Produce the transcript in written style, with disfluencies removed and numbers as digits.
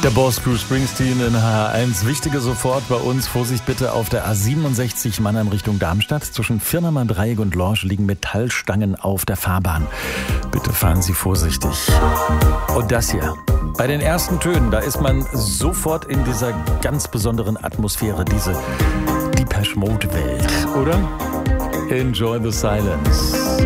Der Boss Bruce Springsteen in HR1. Wichtige sofort bei uns. Vorsicht bitte auf der A67 Mannheim Richtung Darmstadt. Zwischen Firnamann Dreieck und Lorsch liegen Metallstangen auf der Fahrbahn. Bitte fahren Sie vorsichtig. Und das hier. Bei den ersten Tönen, da ist man sofort in dieser ganz besonderen Atmosphäre, diese Depeche Mode Welt, oder? Enjoy the silence.